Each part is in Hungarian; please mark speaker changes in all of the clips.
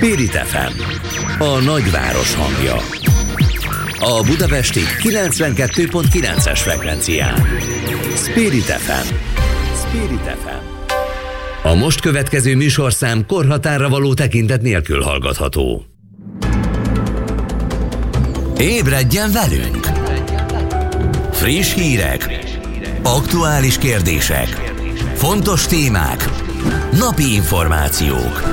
Speaker 1: Spirit FM, a nagyváros hangja. A budapesti 92.9-es frekvencián. Spirit FM. Spirit FM. A most következő műsorszám korhatárra való tekintet nélkül hallgatható. Ébredjen velünk! Friss hírek, aktuális kérdések, fontos témák, napi információk.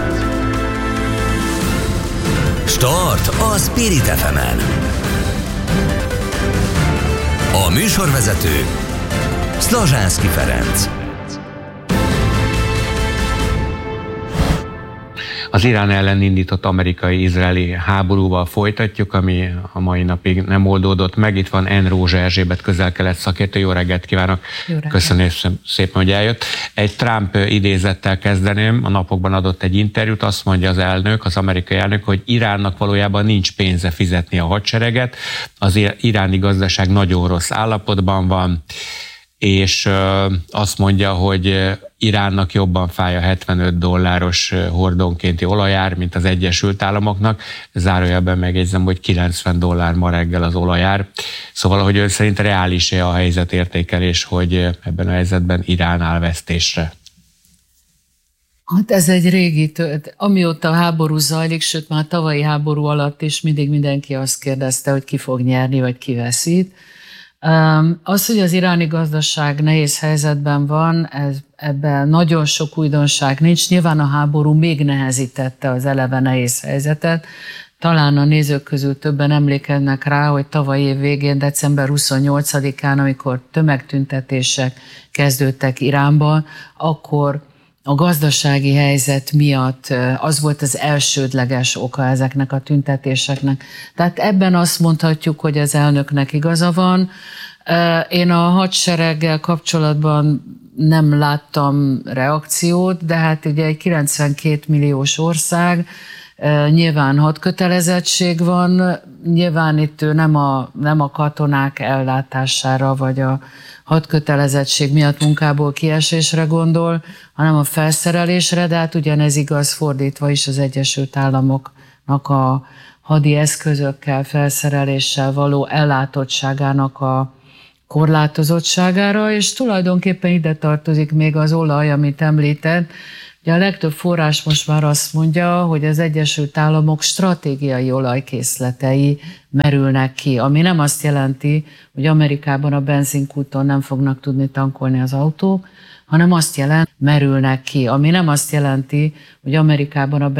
Speaker 1: Start a Spirit FM-en. A műsorvezető Szlazsánszky Ferenc.
Speaker 2: Az Irán ellen indított amerikai-izraeli háborúval folytatjuk, ami a mai napig nem oldódott meg. Itt van N. Rózsa Erzsébet, közel-kelet szakértő. Jó reggelt kívánok! Köszönöm szépen, hogy eljött. Egy Trump idézettel kezdeném. A napokban adott egy interjút, azt mondja az elnök, az amerikai elnök, hogy Iránnak valójában nincs pénze fizetni a hadsereget. Az iráni gazdaság nagyon rossz állapotban van, és azt mondja, hogy Iránnak jobban fáj a $75 hordonkénti olajár, mint az Egyesült Államoknak. Zárójelben megjegyzem, hogy $90 ma reggel az olajár. Szóval, hogy ön szerint reális-e a helyzetértékelés, hogy ebben a helyzetben Irán áll vesztésre?
Speaker 3: Hát ez egy régi, amióta a háború zajlik, sőt már a tavalyi háború alatt is mindig mindenki azt kérdezte, hogy ki fog nyerni, vagy ki veszít. Az, hogy az iráni gazdaság nehéz helyzetben van, ebben nagyon sok újdonság nincs. Nyilván a háború még nehezítette az eleve nehéz helyzetet. Talán a nézők közül többen emlékeznek rá, hogy tavaly év végén, december 28-án, amikor tömegtüntetések kezdődtek Iránban, akkor a gazdasági helyzet miatt az volt az elsődleges oka ezeknek a tüntetéseknek. Tehát ebben azt mondhatjuk, hogy az elnöknek igaza van. Én a hadsereggel kapcsolatban nem láttam reakciót, de hát ugye egy 92 milliós ország, nyilván hadkötelezettség van, nyilván itt ő nem a katonák ellátására, vagy a hadkötelezettség miatt munkából kiesésre gondol, hanem a felszerelésre, de hát ugyanez igaz fordítva is az Egyesült Államoknak a hadi eszközökkel, felszereléssel való ellátottságának a korlátozottságára, és tulajdonképpen ide tartozik még az olaj, amit említett. Ugye a legtöbb forrás most már azt mondja, hogy az Egyesült Államok stratégiai olajkészletei merülnek ki, ami nem azt jelenti, hogy Amerikában a benzinkúton nem fognak tudni tankolni az autók, hanem azt jelenti, merülnek ki, ami nem azt jelenti, hogy Amerikában a